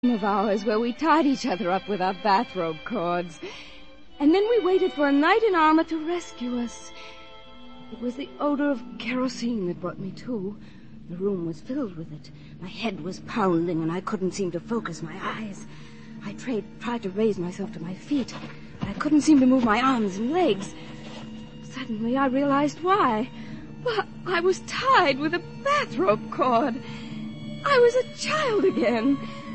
of ours where we tied each other up with our bathrobe cords. And then we waited for a knight in armor to rescue us. It was the odor of kerosene that brought me to. The room was filled with it. My head was pounding and I couldn't seem to focus my eyes. I tried to raise myself to my feet, but I couldn't seem to move my arms and legs. Suddenly I realized why. Well, I was tied with a bathrobe cord. I was a child again.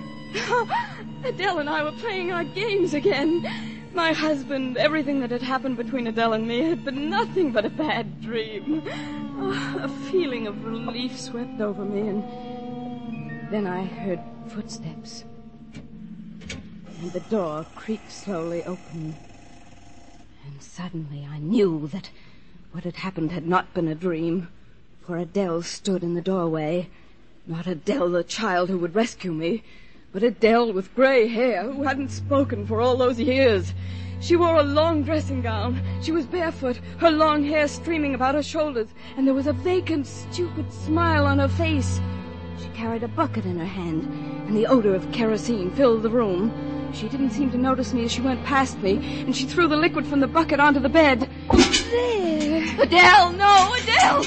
Adele and I were playing our games again. My husband, everything that had happened between Adele and me had been nothing but a bad dream. A feeling of relief swept over me, and then I heard footsteps. And the door creaked slowly open. And suddenly I knew that what had happened had not been a dream, for Adele stood in the doorway. Not Adele, the child who would rescue me, but Adele with gray hair who hadn't spoken for all those years. She wore a long dressing gown. She was barefoot, her long hair streaming about her shoulders, and there was a vacant, stupid smile on her face. She carried a bucket in her hand, and the odor of kerosene filled the room. She didn't seem to notice me as she went past me, and she threw the liquid from the bucket onto the bed. There! Adele, no, Adele!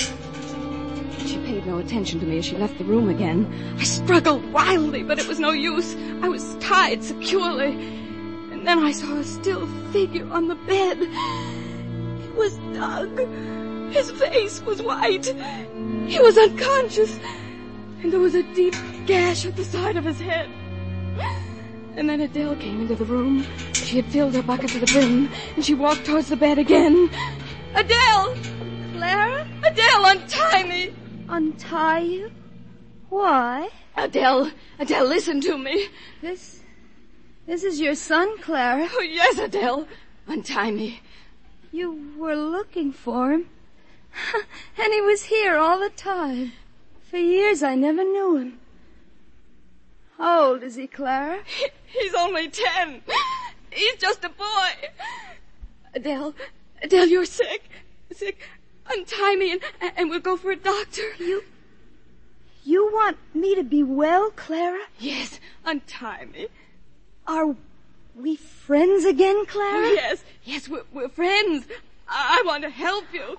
She paid no attention to me as she left the room again. I struggled wildly, but it was no use. I was tied securely. And then I saw a still figure on the bed. It was Doug. His face was white. He was unconscious. And there was a deep gash at the side of his head. And then Adele came into the room. She had filled her bucket to the brim, and she walked towards the bed again. Adele! Clara? Adele, untie me! Untie you? Why? Adele, listen to me. This is your son, Clara. Oh, yes, Adele. Untie me. You were looking for him. And he was here all the time. For years I never knew him. How old is he, Clara? He's only 10. He's just a boy. Adele, you're sick. Untie me and we'll go for a doctor. You want me to be well, Clara? Yes, untie me. Are we friends again, Clara? Yes, we're friends. I want to help you.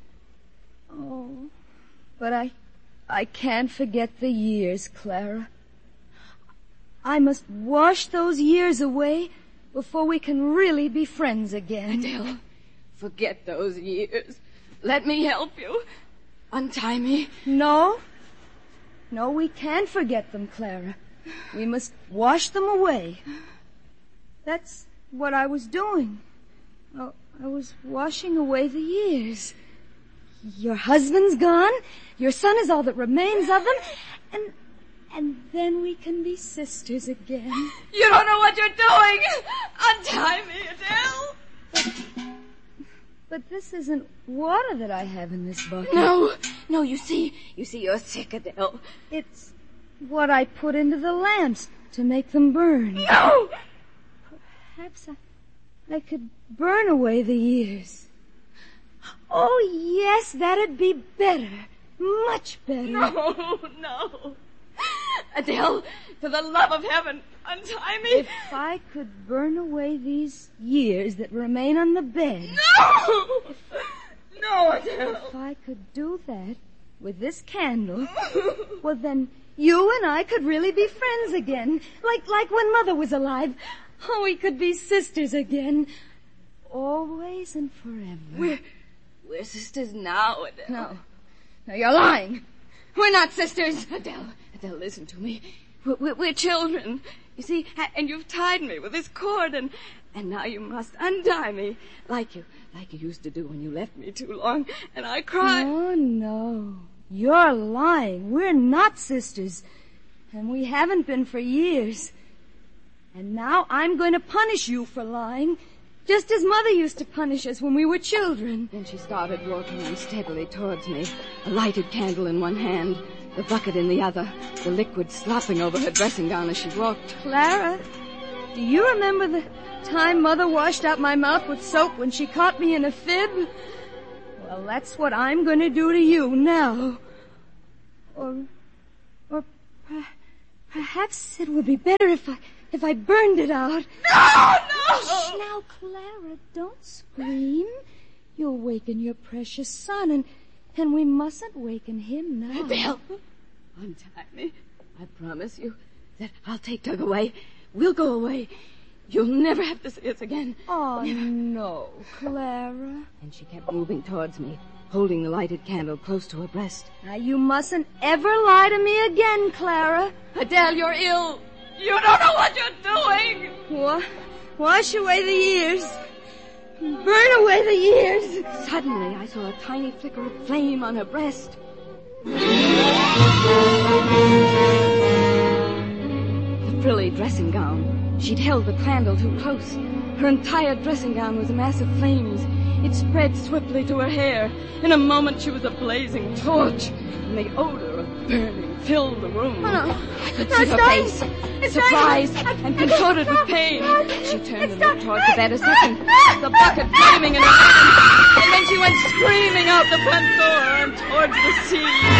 Oh, but I can't forget the years, Clara. I must wash those years away before we can really be friends again. Adele, forget those years. Let me help you. Untie me. No, we can't forget them, Clara. We must wash them away. That's what I was doing. Oh, I was washing away the years. Your husband's gone. Your son is all that remains of them. And then we can be sisters again. You don't know what you're doing. Untie me, Adele. But this isn't water that I have in this bucket. No, you see you're sick, Adele. It's what I put into the lamps to make them burn. No! Perhaps I could burn away the years. Oh, yes, that'd be better. Much better. No. Adele, for the love of heaven, untie me. If I could burn away these years that remain on the bed. No, Adele. If I could do that with this candle, well, then you and I could really be friends again. Like when Mother was alive. Oh, we could be sisters again. Always and forever. We're sisters now, Adele. No, you're lying. We're not sisters. Adele, listen to me. We're children. You see, and you've tied me with this cord, and now you must untie me, like you used to do when you left me too long, and I cried. Oh, no. You're lying. We're not sisters, and we haven't been for years. And now I'm going to punish you for lying, just as Mother used to punish us when we were children. Then she started walking unsteadily towards me, a lighted candle in one hand, the bucket in the other, the liquid slopping over her dressing gown as she walked. Clara, do you remember the time Mother washed out my mouth with soap when she caught me in a fib? Well, that's what I'm going to do to you now. Or Perhaps it would be better if I burned it out. No! Hush now, Clara. Don't scream. You'll waken your precious son, and we mustn't waken him now. Adele, untie me. I promise you that I'll take Doug away. We'll go away. You'll never have to see us again. Oh, no, Clara. And she kept moving towards me, holding the lighted candle close to her breast. Now, you mustn't ever lie to me again, Clara. Adele, you're ill. You don't know what you're doing. Wash away the years. Burn away the years. Suddenly, I saw a tiny flicker of flame on her breast. The frilly dressing gown. She'd held the candle too close. Her entire dressing gown was a mass of flames. It spread swiftly to her hair. In a moment, she was a blazing torch, and the odor of burning filled the room. Oh, no. I could see her face, surprised and contorted with pain. She turned and looked towards the bed a second, the bucket flaming in her hand, and then she went screaming out the front door and towards the sea.